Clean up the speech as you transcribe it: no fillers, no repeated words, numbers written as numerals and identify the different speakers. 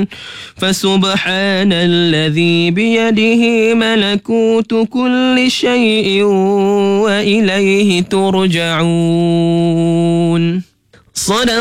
Speaker 1: فسبحان الذي بيده ملكوت كل شيء وإليه ترجعون. صدق